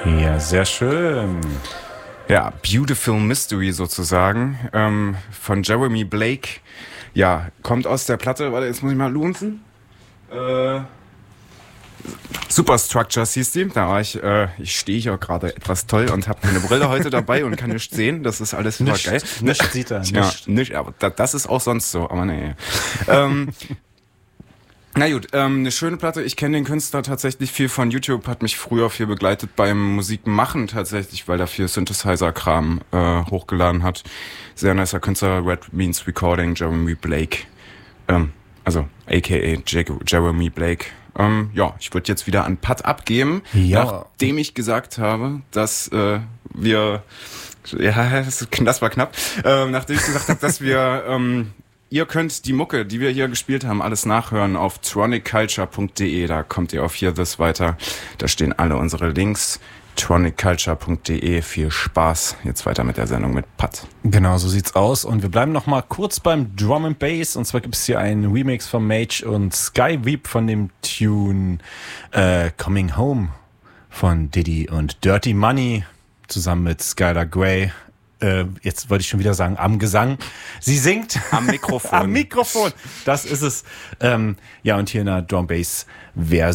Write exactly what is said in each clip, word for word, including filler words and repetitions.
Ja, sehr schön. Ja, Beautiful Mystery sozusagen, ähm, von Jeremy Blake. Ja, kommt aus der Platte, warte, jetzt muss ich mal lunzen. Äh, Superstructures hieß die. Da war ich, äh, ich stehe hier gerade etwas toll und habe meine Brille heute dabei und kann nichts sehen. Das ist alles super Nicht, geil. nicht sieht er, nicht. Ja, nicht, aber da, das ist auch sonst so, aber nee. ähm, Na gut, ähm, eine schöne Platte. Ich kenne den Künstler tatsächlich viel von YouTube, hat mich früher viel begleitet beim Musikmachen tatsächlich, weil er viel Synthesizer-Kram äh, hochgeladen hat. Sehr nicer Künstler, Red Means Recording, Jeremy Blake. Ähm, also aka Jeremy Blake. Ähm, ja, ich würde jetzt wieder an Pat abgeben, ja. Nachdem ich gesagt habe, dass äh, wir, ja, das war knapp, ähm, nachdem ich gesagt habe, dass wir ähm, ihr könnt die Mucke, die wir hier gespielt haben, alles nachhören auf tronic culture punkt de. Da kommt ihr auf Hear This weiter. Da stehen alle unsere Links. tronic culture punkt de. Viel Spaß. Jetzt weiter mit der Sendung mit Pat. Genau, so sieht's aus. Und wir bleiben noch mal kurz beim Drum and Bass. Und zwar gibt es hier einen Remix von Mage und Skyweep von dem Tune äh, Coming Home von Diddy und Dirty Money zusammen mit Skylar Grey. Äh, jetzt wollte ich schon wieder sagen, am Gesang. Sie singt am Mikrofon. am Mikrofon. Das ist es. Ähm, ja, und hier in der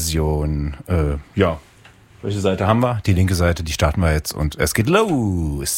Drum-Bass-Version. Äh, ja, welche Seite haben wir? Die linke Seite, die starten wir jetzt und es geht los.